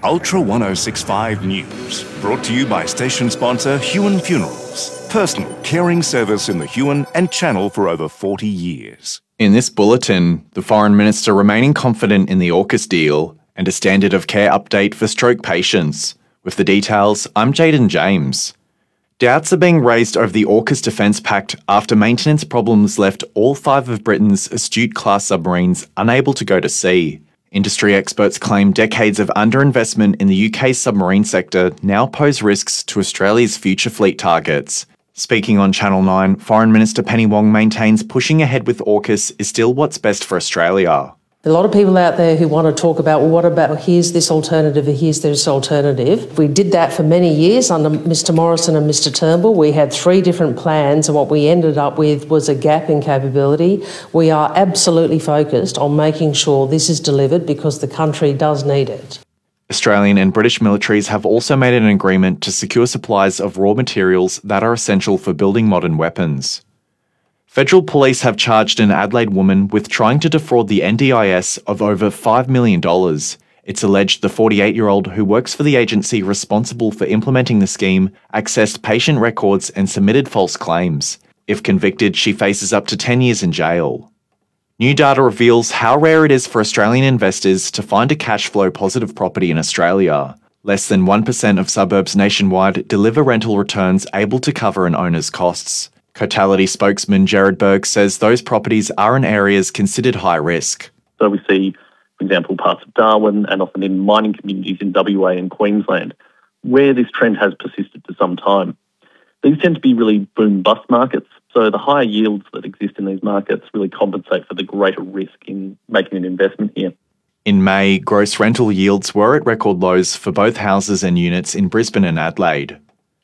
Ultra 1065 News, brought to you by station sponsor Huon Funerals, personal caring service in the Huon and Channel for over 40 years. In this bulletin, the Foreign Minister remaining confident in the AUKUS deal and a standard of care update for stroke patients. With the details, I'm Jaden James. Doubts are being raised over the AUKUS Defence Pact after maintenance problems left all 5 of Britain's Astute-class submarines unable to go to sea. Industry experts claim decades of underinvestment in the UK's submarine sector now pose risks to Australia's future fleet targets. Speaking on Channel 9, Foreign Minister Penny Wong maintains pushing ahead with AUKUS is still what's best for Australia. A lot of people out there who want to talk about, well, what about here's this alternative, here's this alternative. We did that for many years under Mr Morrison and Mr Turnbull. We had 3 different plans and what we ended up with was a gap in capability. We are absolutely focused on making sure this is delivered because the country does need it. Australian and British militaries have also made an agreement to secure supplies of raw materials that are essential for building modern weapons. Federal police have charged an Adelaide woman with trying to defraud the NDIS of over $5 million. It's alleged the 48-year-old who works for the agency responsible for implementing the scheme accessed patient records and submitted false claims. If convicted, she faces up to 10 years in jail. New data reveals how rare it is for Australian investors to find a cash flow positive property in Australia. Less than 1% of suburbs nationwide deliver rental returns able to cover an owner's costs. Cotality spokesman Gerard Berg says those properties are in areas considered high risk. So we see, for example, parts of Darwin and often in mining communities in WA and Queensland, where this trend has persisted for some time. These tend to be really boom-bust markets, so the higher yields that exist in these markets really compensate for the greater risk in making an investment here. In May, gross rental yields were at record lows for both houses and units in Brisbane and Adelaide.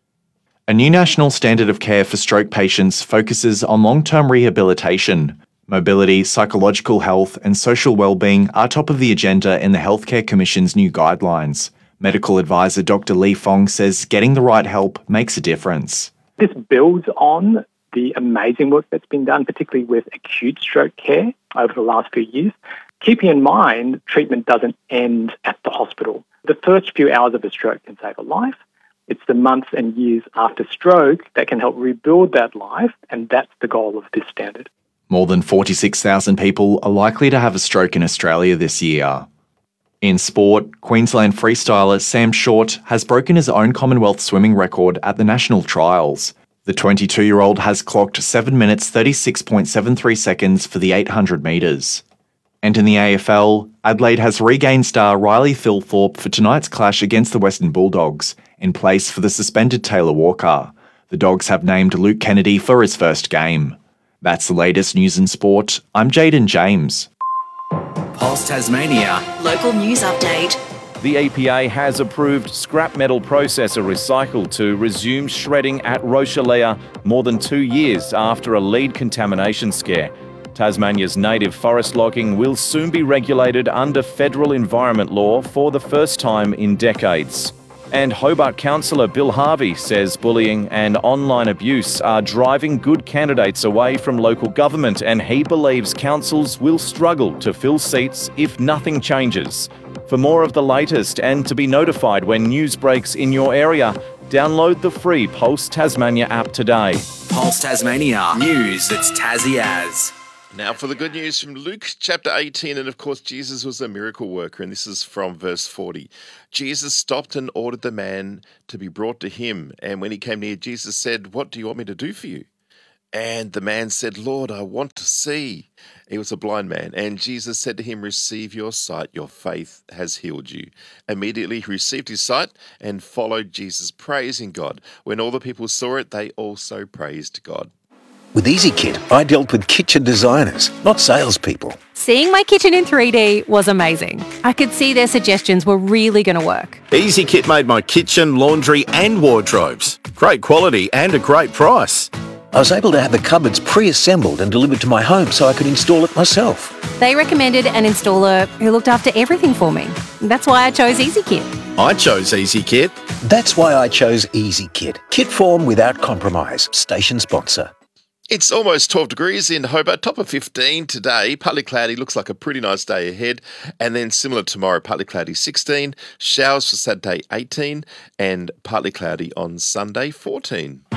A new national standard of care for stroke patients focuses on long-term rehabilitation. Mobility, psychological health and social well-being are top of the agenda in the Healthcare Commission's new guidelines. Medical advisor Dr. Lee Fong says getting the right help makes a difference. This builds on the amazing work that's been done, particularly with acute stroke care over the last few years. Keeping in mind, treatment doesn't end at the hospital. The first few hours of a stroke can save a life. It's the months and years after stroke that can help rebuild that life, and that's the goal of this standard. More than 46,000 people are likely to have a stroke in Australia this year. In sport, Queensland freestyler Sam Short has broken his own Commonwealth swimming record at the national trials. The 22-year-old has clocked 7 minutes 36.73 seconds for the 800 metres. And in the AFL, Adelaide has regained star Riley Thilthorpe for tonight's clash against the Western Bulldogs, in place for the suspended Taylor Walker. The Dogs have named Luke Kennedy for his first game. That's the latest news in sport. I'm Jaden James. Pulse Tasmania. Local news update. The EPA has approved scrap metal processor Recycle to resume shredding at Rochellea more than 2 years after a lead contamination scare. Tasmania's native forest logging will soon be regulated under federal environment law for the first time in decades. And Hobart Councillor Bill Harvey says bullying and online abuse are driving good candidates away from local government, and he believes councils will struggle to fill seats if nothing changes. For more of the latest and to be notified when news breaks in your area, download the free Pulse Tasmania app today. Pulse Tasmania. News that's Tassie as. Now for the good news from Luke chapter 18, and of course Jesus was a miracle worker, and this is from verse 40. Jesus stopped and ordered the man to be brought to him, and when he came near, Jesus said, "What do you want me to do for you?" And the man said, "Lord, I want to see." He was a blind man, and Jesus said to him, "Receive your sight, your faith has healed you." Immediately he received his sight and followed Jesus, praising God. When all the people saw it, they also praised God. With EasyKit, I dealt with kitchen designers, not salespeople. Seeing my kitchen in 3D was amazing. I could see their suggestions were really going to work. EasyKit made my kitchen, laundry and wardrobes. Great quality and a great price. I was able to have the cupboards pre-assembled and delivered to my home so I could install it myself. They recommended an installer who looked after everything for me. That's why I chose EasyKit. I chose EasyKit. That's why I chose EasyKit. Kit form without compromise. Station sponsor. It's almost 12 degrees in Hobart, top of 15 today. Partly cloudy, looks like a pretty nice day ahead. And then similar tomorrow, partly cloudy 16, showers for Saturday 18, and partly cloudy on Sunday 14.